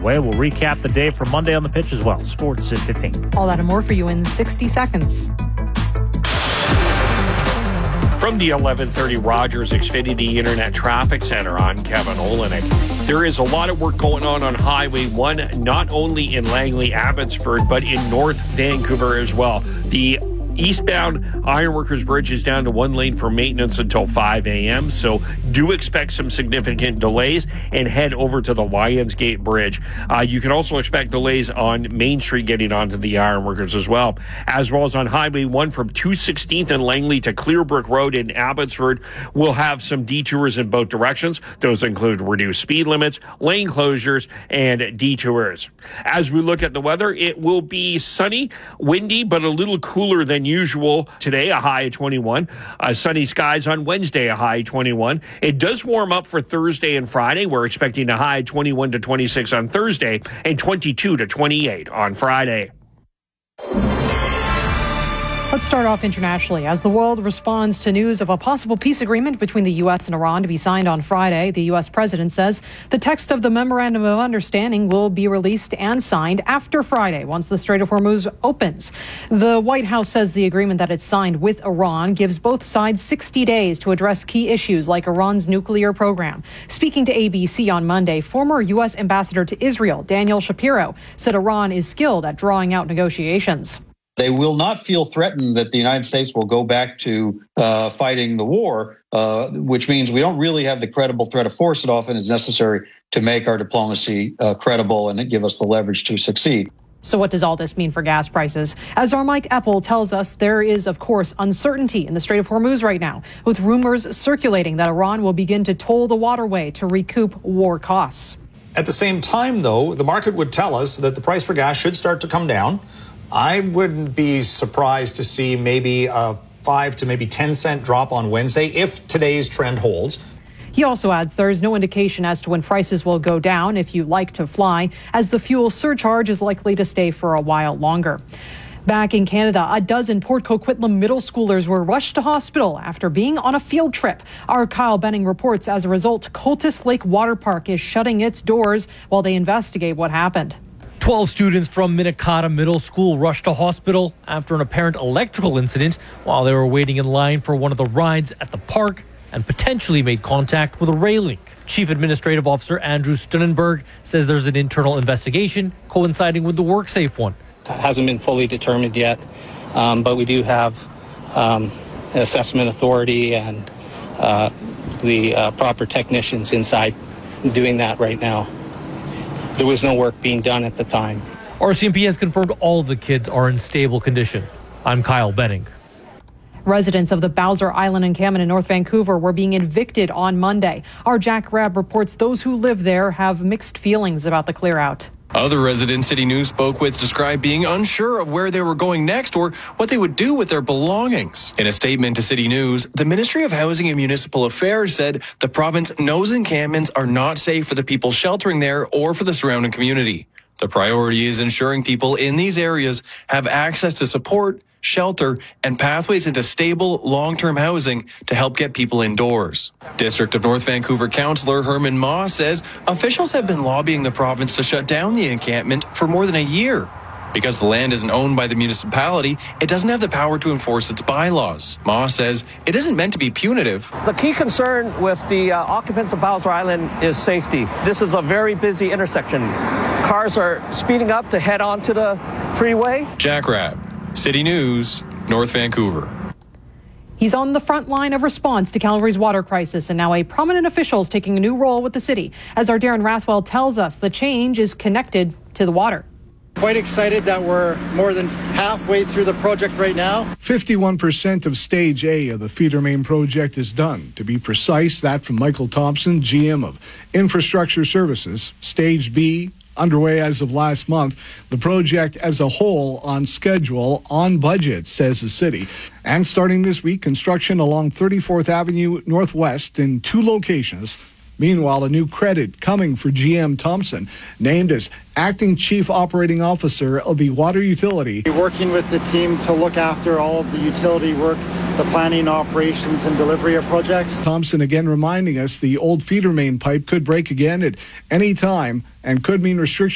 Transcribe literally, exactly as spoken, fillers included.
underway. We'll recap the day from Monday on the pitch as well. Sports at fifteen. All that and more for you in sixty seconds. From the eleven thirty Rogers Xfinity Internet Traffic Center, I'm Kevin Olenek. There is a lot of work going on on Highway one, not only in Langley, Abbotsford, but in North Vancouver as well. The eastbound Ironworkers Bridge is down to one lane for maintenance until five a.m., so do expect some significant delays and head over to the Lions Gate Bridge. Uh, you can also expect delays on Main Street getting onto the Ironworkers as well, as well as on Highway one from two sixteenth and Langley to Clearbrook Road in Abbotsford. We'll have some detours in both directions. Those include reduced speed limits, lane closures, and detours. As we look at the weather, it will be sunny, windy, but a little cooler than usual today, a high of twenty-one. Uh, sunny skies on Wednesday, a high of twenty-one. It does warm up for Thursday and Friday. We're expecting a high of twenty-one to twenty-six on Thursday and twenty-two to twenty-eight on Friday. Let's start off internationally. As the world responds to news of a possible peace agreement between the U S and Iran to be signed on Friday, the U S president says the text of the Memorandum of Understanding will be released and signed after Friday, once the Strait of Hormuz opens. The White House says the agreement that it's signed with Iran gives both sides sixty days to address key issues like Iran's nuclear program. Speaking to A B C on Monday, former U S ambassador to Israel, Daniel Shapiro, said Iran is skilled at drawing out negotiations. They will not feel threatened that the United States will go back to uh, fighting the war, uh, which means we don't really have the credible threat of force that often is necessary to make our diplomacy uh, credible and give us the leverage to succeed. So what does all this mean for gas prices? As our Mike Eppel tells us, there is, of course, uncertainty in the Strait of Hormuz right now, with rumors circulating that Iran will begin to toll the waterway to recoup war costs. At the same time, though, the market would tell us that the price for gas should start to come down. I wouldn't be surprised to see maybe a five to maybe ten cent drop on Wednesday if today's trend holds. He also adds there is no indication as to when prices will go down if you like to fly, as the fuel surcharge is likely to stay for a while longer. Back in Canada, a dozen Port Coquitlam middle schoolers were rushed to hospital after being on a field trip. Our Kyle Benning reports as a result, Cultus Lake Water Park is shutting its doors while they investigate what happened. twelve students from Minikata Middle School rushed to hospital after an apparent electrical incident while they were waiting in line for one of the rides at the park and potentially made contact with a railing. Chief Administrative Officer Andrew Stunnenberg says there's an internal investigation coinciding with the WorkSafe one. It hasn't been fully determined yet, um, but we do have um, an assessment authority and uh, the uh, proper technicians inside doing that right now. There was no work being done at the time. R C M P has confirmed all of the kids are in stable condition. I'm Kyle Benning. Residents of the Bowser Island encampment in North Vancouver were being evicted on Monday. Our Jack Rabb reports those who live there have mixed feelings about the clear-out. Other residents City News spoke with described being unsure of where they were going next or what they would do with their belongings. In a statement to City News, the Ministry of Housing and Municipal Affairs said the province knows encampments are not safe for the people sheltering there or for the surrounding community. The priority is ensuring people in these areas have access to support, shelter, and pathways into stable, long-term housing to help get people indoors. District of North Vancouver Councillor Herman Ma says officials have been lobbying the province to shut down the encampment for more than a year. Because the land isn't owned by the municipality, it doesn't have the power to enforce its bylaws. Ma says it isn't meant to be punitive. The key concern with the uh, occupants of Bowser Island is safety. This is a very busy intersection. Cars are speeding up to head onto the freeway. Jack Rabb, City News, North Vancouver. He's on the front line of response to Calgary's water crisis, and now a prominent official is taking a new role with the city. As our Darren Rathwell tells us, the change is connected to the water. Quite excited that we're more than halfway through the project right now. fifty-one percent of Stage A of the feeder main project is done. To be precise, that from Michael Thompson, G M of Infrastructure Services. Stage B, underway as of last month. The project as a whole on schedule, on budget, says the city. And starting this week, construction along thirty-fourth Avenue Northwest in two locations. Meanwhile, a new credit coming for G M Thompson, named as Acting Chief Operating Officer of the water utility. Working with the team to look after all of the utility work, the planning, operations, and delivery of projects. Thompson again reminding us the old feeder main pipe could break again at any time and could mean restrictions